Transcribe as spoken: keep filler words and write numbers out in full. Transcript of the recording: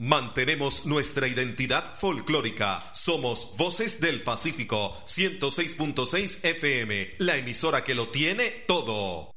Mantenemos nuestra identidad folclórica. Somos Voces del Pacífico, ciento seis punto seis F M, la emisora que lo tiene todo.